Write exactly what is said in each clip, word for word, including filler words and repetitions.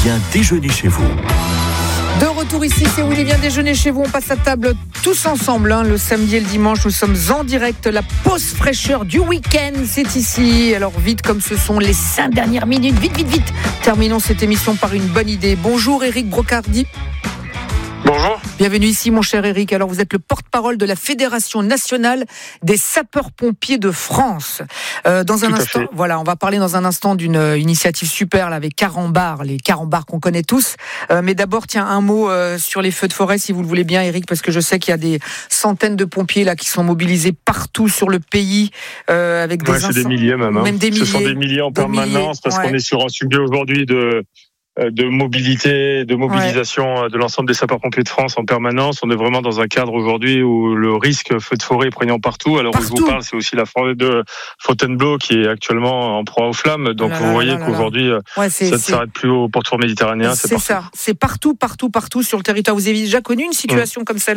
vient déjeuner chez vous. De retour ici, c'est où il vient déjeuner chez vous. On passe à table tous ensemble, hein, le samedi et le dimanche. Nous sommes en direct. La pause fraîcheur du week-end, c'est ici. Alors vite, comme ce sont les cinq dernières minutes, vite, vite, vite. Terminons cette émission par une bonne idée. Bonjour Éric Brocardi. Bonjour. Bienvenue ici, mon cher Éric. Alors, vous êtes le porte-parole de la Fédération nationale des sapeurs-pompiers de France. Euh, dans un Tout instant, voilà, on va parler dans un instant d'une euh, initiative super là, avec Carambar, les Carambar qu'on connaît tous. Euh, mais d'abord, tiens, un mot euh, sur les feux de forêt, si vous le voulez bien, Éric, parce que je sais qu'il y a des centaines de pompiers là qui sont mobilisés partout sur le pays euh, avec des ouais, c'est des milliers même. Hein. Même des milliers. Ce sont des milliers en permanence milliers, parce ouais. qu'on est sur un sujet aujourd'hui de de mobilité, de mobilisation ouais. de l'ensemble des sapeurs-pompiers de France en permanence. On est vraiment dans un cadre aujourd'hui où le risque feu de forêt est prégnant partout. Alors partout. Où je vous parle, c'est aussi la forêt de Fontainebleau qui est actuellement en proie aux flammes. Donc oh là vous là voyez là qu'aujourd'hui, là. Ouais, ça ne s'arrête plus au pourtour méditerranéen. C'est, c'est ça, c'est partout, partout, partout sur le territoire. Vous avez déjà connu une situation mmh. comme celle-là ?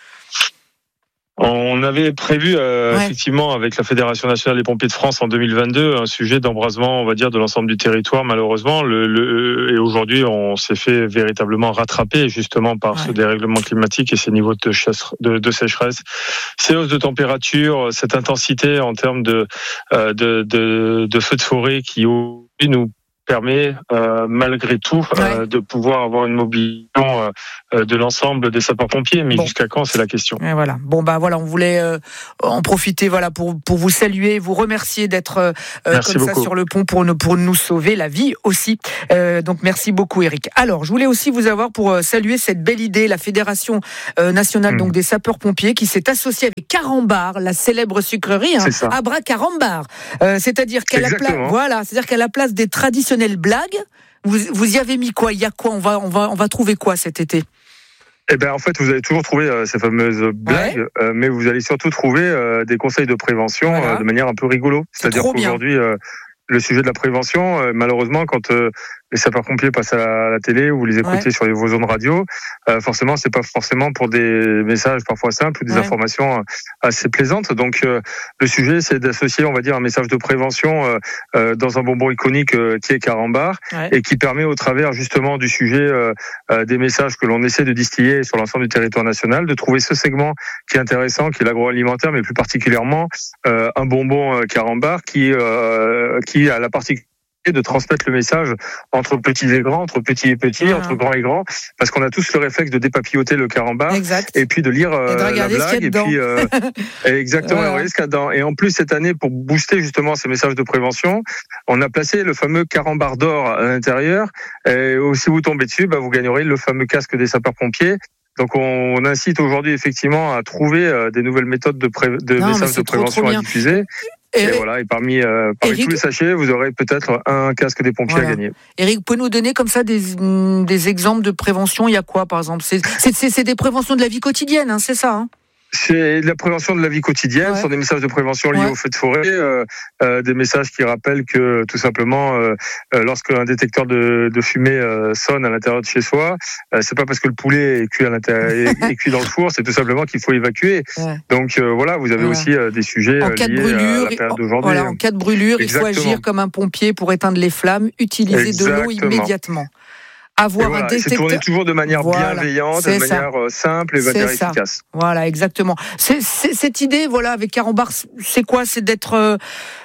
On avait prévu euh, ouais. effectivement avec la Fédération nationale des pompiers de France en deux mille vingt-deux un sujet d'embrasement, on va dire, de l'ensemble du territoire. Malheureusement, le, le, et aujourd'hui, on s'est fait véritablement rattraper justement par ouais. ce dérèglement climatique et ces niveaux de, chasse, de, de sécheresse, ces hausses de température, cette intensité en termes de euh, de, de, de feux de forêt qui nous permet euh, malgré tout euh, ouais. de pouvoir avoir une mobilisation euh, de l'ensemble des sapeurs-pompiers, mais bon. Jusqu'à quand, c'est la question. Et voilà. Bon bah voilà, on voulait euh, en profiter voilà pour pour vous saluer, vous remercier d'être euh, comme beaucoup. Ça sur le pont pour nous pour nous sauver la vie aussi. Euh, donc merci beaucoup Éric. Alors je voulais aussi vous avoir pour euh, saluer cette belle idée, la Fédération euh, nationale mmh. donc des sapeurs-pompiers qui s'est associée avec Carambar, la célèbre sucrerie, hein, Abra Carambar. Euh, c'est-à-dire qu'à la place, voilà, c'est-à-dire qu'à la place des traditionnels blagues, vous, vous y avez mis quoi ? Il y a quoi ? On va, on va, on va trouver quoi cet été ? Eh ben en fait, vous allez toujours trouver euh, ces fameuses blagues, ouais. euh, mais vous allez surtout trouver euh, des conseils de prévention voilà. euh, de manière un peu rigolo. C'est C'est-à-dire qu'aujourd'hui, euh, le sujet de la prévention, euh, malheureusement, quand euh, les sapeurs-pompiers passent à la, à la télé ou vous les écoutez ouais. sur les, vos zones radio, euh, forcément, c'est pas forcément pour des messages parfois simples ou des ouais. informations assez plaisantes. Donc, euh, le sujet, c'est d'associer, on va dire, un message de prévention euh, euh, dans un bonbon iconique euh, qui est Carambar ouais. et qui permet, au travers justement du sujet euh, euh, des messages que l'on essaie de distiller sur l'ensemble du territoire national, de trouver ce segment qui est intéressant, qui est l'agroalimentaire, mais plus particulièrement euh, un bonbon euh, Carambar qui euh, qui a la particularité de transmettre le message entre petits et grands, entre petits et petits, ah. entre grands et grands, parce qu'on a tous le réflexe de dépapilloter le Carambar exact. Et puis de lire euh, et de la blague et puis euh, exactement voilà. regarder ce qu'il y a dedans. Et en plus cette année, pour booster justement ces messages de prévention, on a placé le fameux Carambar d'or à l'intérieur. Et si vous tombez dessus, bah, vous gagnerez le fameux casque des sapeurs-pompiers. Donc on, on incite aujourd'hui effectivement à trouver euh, des nouvelles méthodes de, pré- de non, messages de prévention trop, trop à diffuser. Et, et voilà, et parmi, euh, parmi Éric, tous les sachets, vous aurez peut-être un casque des pompiers voilà. à gagner. Éric, vous pouvez nous donner comme ça des, des exemples de prévention ? Il y a quoi, par exemple ? c'est, c'est, c'est, c'est des préventions de la vie quotidienne, hein, c'est ça hein ? C'est de la prévention de la vie quotidienne, ouais. Ce sont des messages de prévention liés ouais. au feu de forêt, euh, euh, des messages qui rappellent que tout simplement, euh, lorsqu'un détecteur de, de fumée euh, sonne à l'intérieur de chez soi, euh, c'est pas parce que le poulet est cuit à l'intérieur, est, est cuit dans le four, c'est tout simplement qu'il faut évacuer. Ouais. Donc euh, voilà, vous avez ouais. aussi euh, des sujets en cas liés de brûlure, à la période d'aujourd'hui. Voilà, en cas de brûlure, Exactement. Il faut agir comme un pompier pour éteindre les flammes, utiliser Exactement. De l'eau immédiatement. Avoir voilà, un détecteur. C'est tourné toujours de manière voilà, bienveillante, de manière ça. Simple et de manière efficace. Voilà, exactement. C'est, c'est, cette idée, voilà, avec Carambar, c'est quoi ? C'est d'être, euh,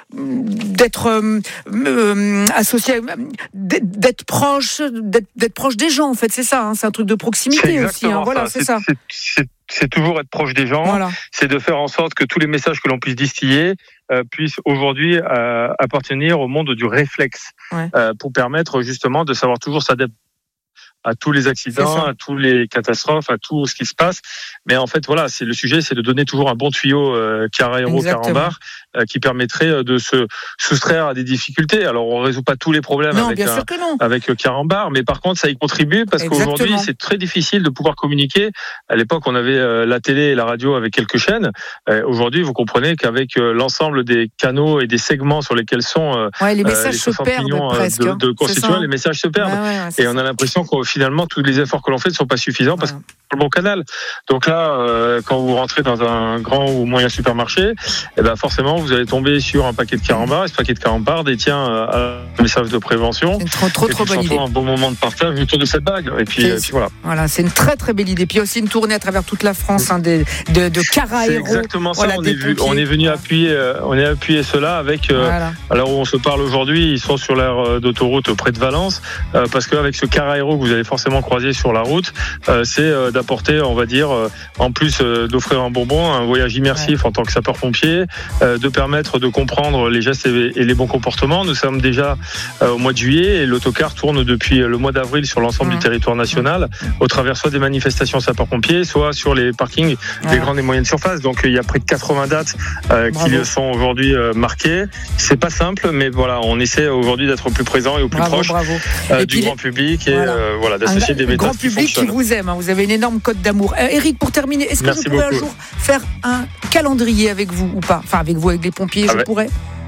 d'être euh, euh, associé, d'être proche, d'être, d'être proche des gens, en fait, c'est ça. Hein, c'est un truc de proximité aussi. Hein, voilà, c'est, c'est ça. C'est, c'est, c'est toujours être proche des gens. Voilà. C'est de faire en sorte que tous les messages que l'on puisse distiller euh, puissent aujourd'hui euh, appartenir au monde du réflexe, ouais. euh, pour permettre justement de savoir toujours s'adapter à tous les accidents, à tous les catastrophes, à tout ce qui se passe. Mais en fait, voilà, c'est le sujet, c'est de donner toujours un bon tuyau euh, Carahéro, Carambar, euh, qui permettrait de se soustraire à des difficultés. Alors, on résout pas tous les problèmes non, avec un, avec Carambar, mais par contre, ça y contribue parce Exactement. Qu'aujourd'hui, c'est très difficile de pouvoir communiquer. À l'époque, on avait euh, la télé et la radio avec quelques chaînes. Euh, aujourd'hui, vous comprenez qu'avec euh, l'ensemble des canaux et des segments sur lesquels sont euh, ouais, les messages euh, les se perdent presque, de, de constituants, les messages se perdent. Ouais, ouais, et on a l'impression qu'on que finalement tous les efforts que l'on fait ne sont pas suffisants parce que c'est le bon canal. Donc là, euh, quand vous rentrez dans un grand ou moyen supermarché, eh ben forcément vous allez tomber sur un paquet de carambars. Et ce paquet de carambars détient euh, un message de prévention. C'est trop trop, et trop bonne idée. Un bon moment de partage autour de cette bague. Et puis, et puis voilà. Voilà, c'est une très très belle idée. Puis il y a aussi une tournée à travers toute la France hein, de de, de Cara C'est Héros. exactement ça. Voilà, on, est vu, on est venu appuyer, euh, on est appuyé cela avec. Euh, voilà. Alors où on se parle aujourd'hui, ils sont sur l'aire d'autoroute près de Valence, euh, parce qu'avec ce Cara Héros que vous allez forcément croiser sur la route, euh, c'est euh, d'apporter, on va dire, euh, en plus euh, d'offrir un bonbon, un voyage immersif ouais. en tant que sapeur-pompier, euh, de permettre de comprendre les gestes et, et les bons comportements. Nous sommes déjà euh, au mois de juillet et l'autocar tourne depuis le mois d'avril sur l'ensemble mmh. du territoire national, au travers soit des manifestations sapeurs-pompiers, soit sur les parkings ouais. des grandes et moyennes surfaces. Donc il y a près de quatre-vingts dates euh, qui sont aujourd'hui euh, marquées. C'est pas simple, mais voilà, on essaie aujourd'hui d'être au plus présent et au plus bravo, proche bravo. Euh, du grand public et voilà, euh, voilà d'associer des méthodes grand public qui, qui vous aime. Hein, vous avez une énorme cote d'amour. Euh, Eric, pour terminer, est-ce que Merci je pourrais beaucoup. un jour faire un calendrier avec vous ou pas ? Enfin, avec vous, avec les pompiers, ah je ouais. pourrais.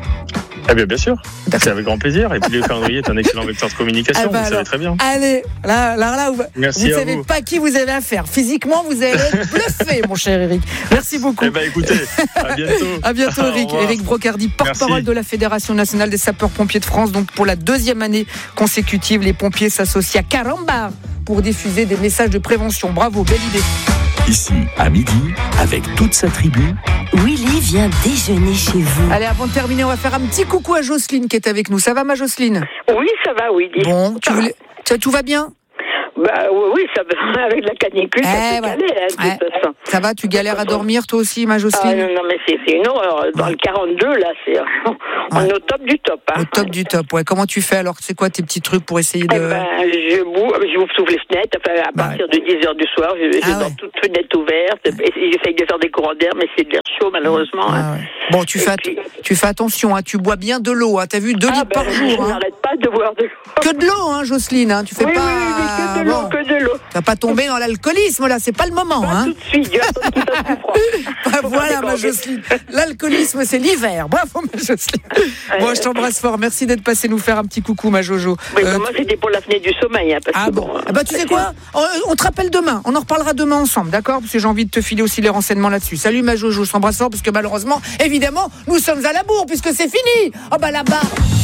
Eh bien, bien sûr, c'est avec grand plaisir. Et puis le calendrier est un excellent vecteur de communication, ah bah vous alors, savez très bien. Allez, là, là, là, vous ne savez vous. pas qui vous avez affaire. Physiquement, vous allez être bluffé, mon cher Eric. Merci beaucoup. Eh bien, écoutez, à bientôt. À bientôt, Eric. Eric Brocardi, porte-parole Merci. de la Fédération nationale des sapeurs-pompiers de France. Donc, pour la deuxième année consécutive, les pompiers s'associent à Carambar pour diffuser des messages de prévention. Bravo, belle idée. Ici, à midi, avec toute sa tribu, Willy vient déjeuner chez vous. Allez, avant de terminer, on va faire un petit coucou à Jocelyne qui est avec nous. Ça va, ma Jocelyne ? Oui, ça va, Willy. Bon, tu voulais... ça, tout va bien ? Bah oui, ça va, avec la canicule, eh ça fait ouais. caler, hein, ouais. de toute façon. Ça va, tu galères à dormir toi aussi, ma Jocelyne ? Ah, non, non, mais c'est, c'est une horreur. Dans ouais. le quarante-deux, là, c'est, on ouais. est au top du top. Hein. Au top du top, ouais. Comment tu fais alors ? C'est quoi tes petits trucs pour essayer de... Eh ben, je boue, je vous souffle les fenêtres, enfin, à bah, partir ouais. de dix heures du soir, je, ah, je ouais. dors toutes fenêtres ouvertes, et j'essaye de faire des courants d'air, mais c'est de l'air chaud, malheureusement. Ah, hein. ouais. Bon, tu fais, puis... tu fais attention, hein. Tu bois bien de l'eau, hein. T'as vu, deux ah, litres ben, par jour. Je hein. n'arrête pas de boire de l'eau. Que de l'eau, hein, Jocelyne, hein. Tu fais oui, pas... Oui, oui, que de l'eau, bon. que de l'eau. Tu vas pas tomber dans l'alcoolisme, là, c'est pas le moment. Pas hein. tout de suite, Dieu attend tout à coup bah, voilà, ma Jocelyne. L'alcoolisme, c'est l'hiver. Bravo, ma Jocelyne. Bon, ouais. je t'embrasse fort. Merci d'être passé nous faire un petit coucou, ma Jojo. Oui, euh, moi, c'était pour la fenêtre du sommeil. Hein, parce ah que bon, bon ah bah, tu sais quoi on, on te rappelle demain. On en reparlera demain ensemble, d'accord ? Parce que j'ai envie de te filer aussi les renseignements là-dessus. Salut, ma Jojo. Je t'embrasse fort parce que malheureusement, évidemment, nous sommes à la bourre puisque c'est fini. Oh bah là-bas.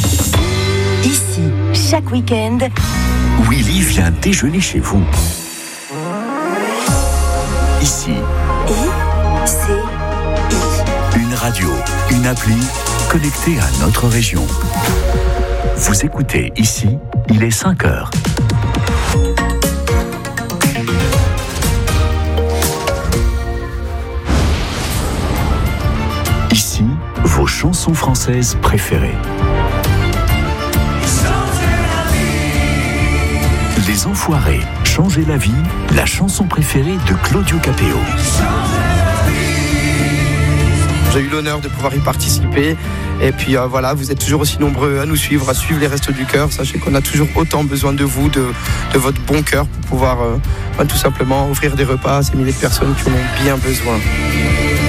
Ici, chaque week-end, Willy vient déjeuner chez vous. Ici. I, C, I. Une radio, une appli connectée à notre région. Vous écoutez ici, il est cinq heures. Ici, vos chansons françaises préférées. Les Enfoirés, Changer la vie, la chanson préférée de Claudio Capéo. J'ai eu l'honneur de pouvoir y participer. Et puis euh, voilà, vous êtes toujours aussi nombreux à nous suivre, à suivre les Restos du Cœur. Sachez qu'on a toujours autant besoin de vous, de, de votre bon cœur pour pouvoir euh, tout simplement offrir des repas à ces milliers de personnes qui en ont bien besoin.